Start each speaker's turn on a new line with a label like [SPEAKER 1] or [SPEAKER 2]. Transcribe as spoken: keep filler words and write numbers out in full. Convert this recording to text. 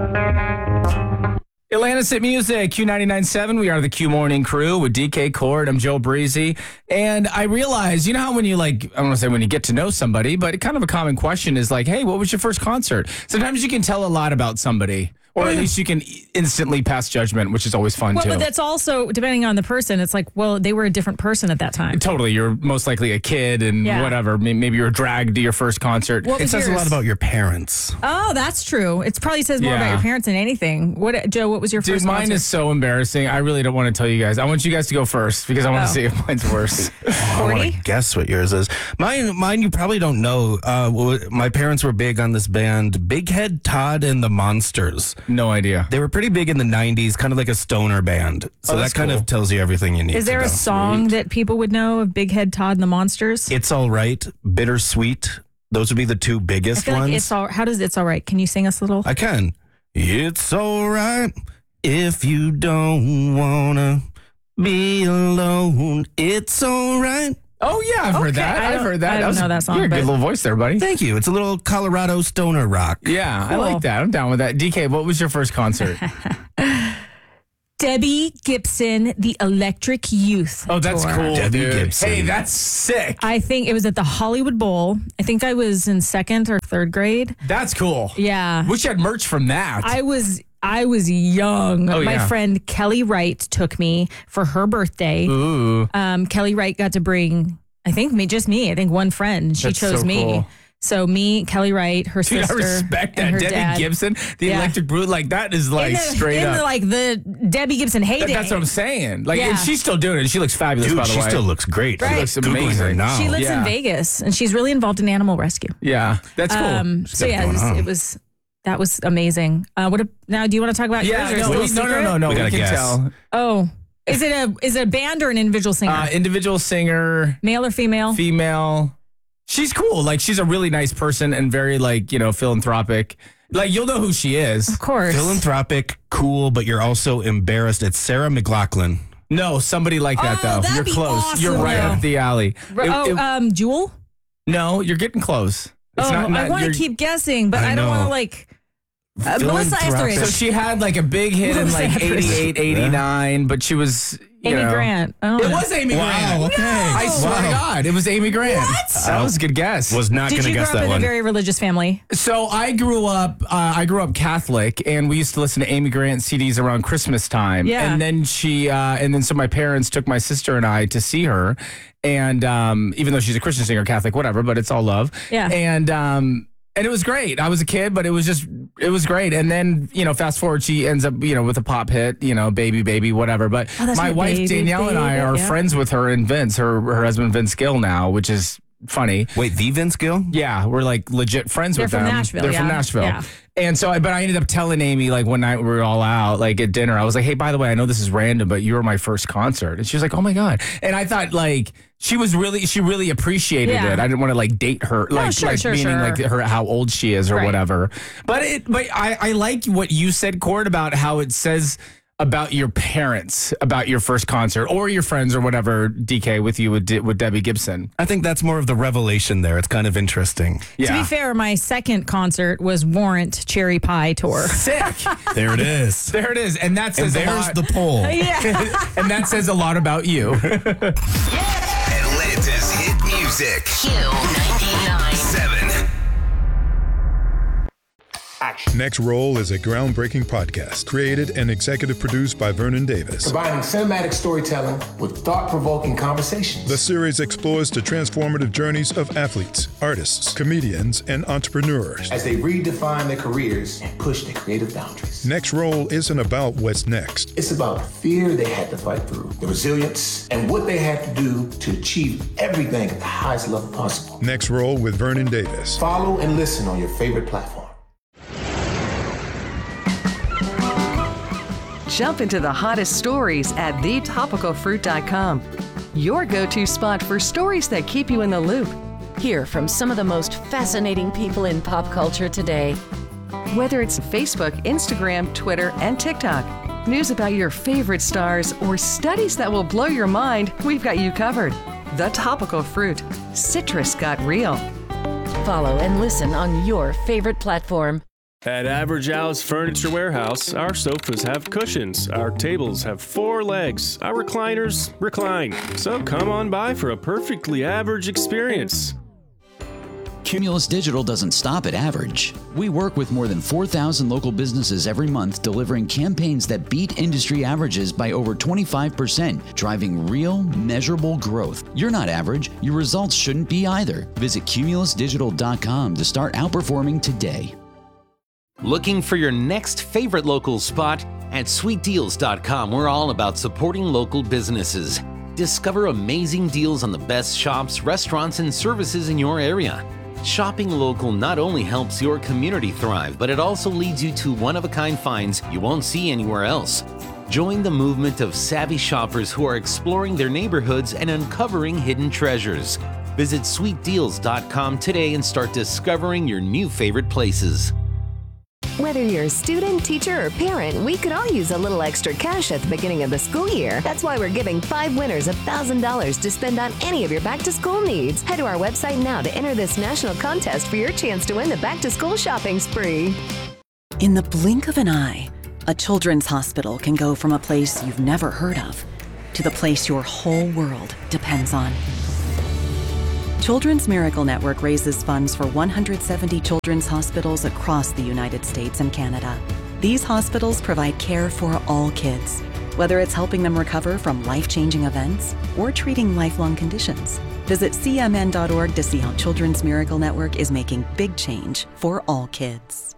[SPEAKER 1] Atlantis at Music, Q ninety-nine point seven. We are the Q Morning Crew with D K Cord. I'm Joe Breezy. And I realize, you know how when you like, I don't want to say when you get to know somebody, but kind of a common question is like, hey, what was your first concert? Sometimes you can tell a lot about somebody. Or at least you can instantly pass judgment, which is always fun,
[SPEAKER 2] well,
[SPEAKER 1] too.
[SPEAKER 2] Well, but that's also, depending on the person, it's like, well, they were a different person at that time.
[SPEAKER 1] Totally. You're most likely a kid and yeah. whatever. Maybe you were dragged to your first concert.
[SPEAKER 3] What it says yours? A lot about your parents.
[SPEAKER 2] Oh, that's true. It probably says more yeah. about your parents than anything. What, Joe, what was your
[SPEAKER 1] Dude,
[SPEAKER 2] first
[SPEAKER 1] mine
[SPEAKER 2] concert?
[SPEAKER 1] is so embarrassing. I really don't want to tell you guys. I want you guys to go first because I want oh. to see if mine's worse.
[SPEAKER 3] oh, I want to guess what yours is. Mine, mine you probably don't know. Uh, my parents were big on this band, Big Head Todd and the Monsters.
[SPEAKER 1] No idea.
[SPEAKER 3] They were pretty big in the nineties, kind of like a stoner band. So
[SPEAKER 1] oh,
[SPEAKER 3] that kind
[SPEAKER 1] cool.
[SPEAKER 3] of tells you everything you need.
[SPEAKER 2] Is there
[SPEAKER 3] to
[SPEAKER 2] a
[SPEAKER 3] know.
[SPEAKER 2] song that people would know of Big Head Todd and the Monsters?
[SPEAKER 3] It's All Right, Bittersweet. Those would be the two biggest
[SPEAKER 2] I feel
[SPEAKER 3] ones.
[SPEAKER 2] Like it's all, how does It's All Right? Can you sing us a little?
[SPEAKER 3] I can. It's all right if you don't want to be alone. It's all right.
[SPEAKER 1] Oh, yeah, I've
[SPEAKER 2] okay,
[SPEAKER 1] heard that. I've heard that.
[SPEAKER 2] I don't
[SPEAKER 1] that was,
[SPEAKER 2] know that song.
[SPEAKER 1] You're a
[SPEAKER 2] but...
[SPEAKER 1] good little voice there, buddy.
[SPEAKER 3] Thank you. It's a little Colorado stoner rock.
[SPEAKER 1] Yeah,
[SPEAKER 2] cool.
[SPEAKER 1] I like that. I'm down with that. D K, what was your first concert?
[SPEAKER 2] Debbie Gibson, the Electric Youth
[SPEAKER 1] Oh, that's
[SPEAKER 2] tour.
[SPEAKER 1] cool,
[SPEAKER 3] Debbie
[SPEAKER 1] dude.
[SPEAKER 3] Gibson.
[SPEAKER 1] Hey, that's sick.
[SPEAKER 2] I think it was at the Hollywood Bowl. I think I was in second or third grade.
[SPEAKER 1] That's cool.
[SPEAKER 2] Yeah.
[SPEAKER 1] Wish you had merch from that.
[SPEAKER 2] I was I was young.
[SPEAKER 1] Oh,
[SPEAKER 2] My
[SPEAKER 1] yeah.
[SPEAKER 2] friend Kelly Wright took me for her birthday.
[SPEAKER 1] Ooh.
[SPEAKER 2] Um, Kelly Wright got to bring, I think, me, just me. I think one friend. She
[SPEAKER 1] That's
[SPEAKER 2] chose
[SPEAKER 1] so
[SPEAKER 2] me.
[SPEAKER 1] Cool.
[SPEAKER 2] So me, Kelly Wright, her
[SPEAKER 1] Dude,
[SPEAKER 2] sister,
[SPEAKER 1] I respect
[SPEAKER 2] and
[SPEAKER 1] that.
[SPEAKER 2] her
[SPEAKER 1] Debbie
[SPEAKER 2] dad.
[SPEAKER 1] Gibson, the
[SPEAKER 2] Yeah.
[SPEAKER 1] Electric Brute, like that is like
[SPEAKER 2] in the,
[SPEAKER 1] straight
[SPEAKER 2] in
[SPEAKER 1] up.
[SPEAKER 2] The, like the Debbie Gibson heyday.
[SPEAKER 1] That- that's what I'm saying. Like,
[SPEAKER 2] Yeah.
[SPEAKER 1] and she's still doing it. She looks fabulous,
[SPEAKER 3] Dude,
[SPEAKER 1] by the
[SPEAKER 3] she
[SPEAKER 1] way.
[SPEAKER 3] still looks great.
[SPEAKER 2] Right.
[SPEAKER 1] She looks
[SPEAKER 3] Googling her
[SPEAKER 1] amazing.
[SPEAKER 3] now.
[SPEAKER 2] She lives
[SPEAKER 1] Yeah.
[SPEAKER 2] in Vegas, and she's really involved in animal rescue.
[SPEAKER 1] Yeah, that's cool.
[SPEAKER 2] Um, so
[SPEAKER 3] got
[SPEAKER 2] yeah, it
[SPEAKER 3] going
[SPEAKER 2] was,
[SPEAKER 3] on.
[SPEAKER 2] it was that was amazing. Uh, what a, now? Do you want to talk about
[SPEAKER 1] yeah,
[SPEAKER 2] yours? Or
[SPEAKER 1] no,
[SPEAKER 2] is it
[SPEAKER 1] we,
[SPEAKER 2] a
[SPEAKER 1] no, no,
[SPEAKER 2] secret?
[SPEAKER 1] no, no.
[SPEAKER 3] We
[SPEAKER 1] We,
[SPEAKER 3] gotta
[SPEAKER 1] can
[SPEAKER 3] guess.
[SPEAKER 1] tell.
[SPEAKER 2] Oh, is it a is it a band or an individual singer?
[SPEAKER 1] Uh, individual singer,
[SPEAKER 2] Male or female?
[SPEAKER 1] female. She's cool. Like, she's a really nice person and very, like, you know, philanthropic. Like, you'll know who she is.
[SPEAKER 2] Of course.
[SPEAKER 3] Philanthropic, cool, but you're also embarrassed. It's Sarah McLachlan.
[SPEAKER 1] No, somebody like that,
[SPEAKER 2] Oh,
[SPEAKER 1] though.
[SPEAKER 2] that'd
[SPEAKER 1] You're
[SPEAKER 2] be
[SPEAKER 1] close.
[SPEAKER 2] awesome,
[SPEAKER 1] You're right
[SPEAKER 2] though.
[SPEAKER 1] up the alley.
[SPEAKER 2] R-
[SPEAKER 1] It-
[SPEAKER 2] oh,
[SPEAKER 1] it-
[SPEAKER 2] um, Jewel.
[SPEAKER 1] no, you're getting close. It's
[SPEAKER 2] Oh,
[SPEAKER 1] not,
[SPEAKER 2] I
[SPEAKER 1] not-
[SPEAKER 2] want to
[SPEAKER 1] you're-
[SPEAKER 2] keep guessing, but
[SPEAKER 3] I
[SPEAKER 2] I, don't
[SPEAKER 3] know.
[SPEAKER 2] want to like. Uh, Melissa
[SPEAKER 3] Philanthropic.
[SPEAKER 1] So
[SPEAKER 2] Etheridge.
[SPEAKER 1] she had like a big hit in
[SPEAKER 2] Melissa
[SPEAKER 1] like
[SPEAKER 2] Etheridge.
[SPEAKER 1] eighty-eight, eighty-nine, but she was, you
[SPEAKER 2] Amy
[SPEAKER 1] know.
[SPEAKER 2] Grant. Oh.
[SPEAKER 1] It was Amy
[SPEAKER 3] Wow,
[SPEAKER 1] Grant.
[SPEAKER 3] okay.
[SPEAKER 1] I swear
[SPEAKER 3] Wow.
[SPEAKER 1] to God, it was Amy Grant.
[SPEAKER 2] What?
[SPEAKER 1] That was a good guess.
[SPEAKER 3] Was not
[SPEAKER 2] Did
[SPEAKER 3] going to
[SPEAKER 2] you grow
[SPEAKER 3] guess
[SPEAKER 2] up
[SPEAKER 3] that
[SPEAKER 2] in
[SPEAKER 3] one.
[SPEAKER 2] a very religious family?
[SPEAKER 1] So I grew up, uh, I grew up Catholic, and we used to listen to Amy Grant C Ds around Christmas time.
[SPEAKER 2] Yeah.
[SPEAKER 1] And then she, uh, and then so my parents took my sister and I to see her, and um, even though she's a Christian singer, Catholic, whatever, but it's all love.
[SPEAKER 2] Yeah.
[SPEAKER 1] And um, and it was great. I was a kid, but it was just, it was great. And then, you know, fast forward, she ends up, you know, with a pop hit, you know, baby, baby, whatever. But
[SPEAKER 2] Oh, that's
[SPEAKER 1] my
[SPEAKER 2] right,
[SPEAKER 1] wife,
[SPEAKER 2] Baby,
[SPEAKER 1] Danielle, and I
[SPEAKER 2] Baby,
[SPEAKER 1] are
[SPEAKER 2] yeah.
[SPEAKER 1] friends with her and Vince, her, her husband, Vince Gill now, which is funny.
[SPEAKER 3] Wait, the Vince Gill?
[SPEAKER 1] Yeah, we're like legit friends
[SPEAKER 2] They're
[SPEAKER 1] with
[SPEAKER 2] from
[SPEAKER 1] them.
[SPEAKER 2] Nashville,
[SPEAKER 1] They're from
[SPEAKER 2] yeah.
[SPEAKER 1] Nashville.
[SPEAKER 2] Yeah.
[SPEAKER 1] And so, I- but I ended up telling Amy, like, one night we were all out, like, at dinner, I was like, hey, by the way, I know this is random, but you were my first concert. And she was like, oh my God. And I thought, like, she was really, she really appreciated
[SPEAKER 2] Yeah.
[SPEAKER 1] it. I didn't want to, like, date her, like,
[SPEAKER 2] sure,
[SPEAKER 1] like
[SPEAKER 2] sure,
[SPEAKER 1] meaning,
[SPEAKER 2] sure.
[SPEAKER 1] like, her, how old she is or
[SPEAKER 2] Right.
[SPEAKER 1] whatever. But it, but I, I like what you said, Cord, about how it says about your parents, about your first concert, or your friends or whatever, D K, with you with, De- with Debbie Gibson.
[SPEAKER 3] I think that's more of the revelation there. It's kind of interesting.
[SPEAKER 1] Yeah.
[SPEAKER 2] To be fair, my second concert was Warrant Cherry Pie Tour.
[SPEAKER 1] Sick.
[SPEAKER 3] There it is.
[SPEAKER 1] There it is. And that
[SPEAKER 3] And
[SPEAKER 1] says a
[SPEAKER 3] there's
[SPEAKER 1] lot.
[SPEAKER 3] the poll.
[SPEAKER 2] Yeah.
[SPEAKER 1] And that says a lot about you.
[SPEAKER 4] Atlanta's hit music. Q ninety-nine seven.
[SPEAKER 5] Next Roll is a groundbreaking podcast created and executive produced by Vernon Davis.
[SPEAKER 6] Combining cinematic storytelling with thought-provoking conversations.
[SPEAKER 5] The series explores the transformative journeys of athletes, artists, comedians, and entrepreneurs.
[SPEAKER 6] As they redefine their careers and push their creative boundaries.
[SPEAKER 5] Next Roll isn't about what's next.
[SPEAKER 6] It's about the fear they had to fight through, the resilience, and what they had to do to achieve everything at the highest level possible.
[SPEAKER 5] Next Roll with Vernon Davis.
[SPEAKER 6] Follow and listen on your favorite platform.
[SPEAKER 7] Jump into the hottest stories at the topical fruit dot com. Your go-to spot for stories that keep you in the loop.
[SPEAKER 8] Hear from some of the most fascinating people in pop culture today.
[SPEAKER 7] Whether it's Facebook, Instagram, Twitter, and TikTok, news about your favorite stars, or studies that will blow your mind, we've got you covered. The Topical Fruit. Citrus got real.
[SPEAKER 8] Follow and listen on your favorite platform.
[SPEAKER 9] At Average Alice Furniture Warehouse, our sofas have cushions, our tables have four legs, our recliners recline. So come on by for a perfectly average experience.
[SPEAKER 10] Cumulus Digital doesn't stop at average. We work with more than four thousand local businesses every month, delivering campaigns that beat industry averages by over twenty-five percent, driving real, measurable growth. You're not average. Your results shouldn't be either. Visit cumulus digital dot com to start outperforming today.
[SPEAKER 11] Looking for your next favorite local spot? At sweet deals dot com, we're all about supporting local businesses. Discover amazing deals on the best shops, restaurants, and services in your area. Shopping local not only helps your community thrive, but it also leads you to one-of-a-kind finds you won't see anywhere else. Join the movement of savvy shoppers who are exploring their neighborhoods and uncovering hidden treasures. Visit sweet deals dot com today and start discovering your new favorite places.
[SPEAKER 12] Whether you're a student, teacher, or parent, we could all use a little extra cash at the beginning of the school year. That's why we're giving five winners one thousand dollars to spend on any of your back-to-school needs. Head to our website now to enter this national contest for your chance to win the back-to-school shopping spree.
[SPEAKER 13] In the blink of an eye, a children's hospital can go from a place you've never heard of to the place your whole world depends on. Children's Miracle Network raises funds for one hundred seventy children's hospitals across the United States and Canada. These hospitals provide care for all kids, whether it's helping them recover from life-changing events or treating lifelong conditions. Visit C M N dot org to see how Children's Miracle Network is making big change for all kids.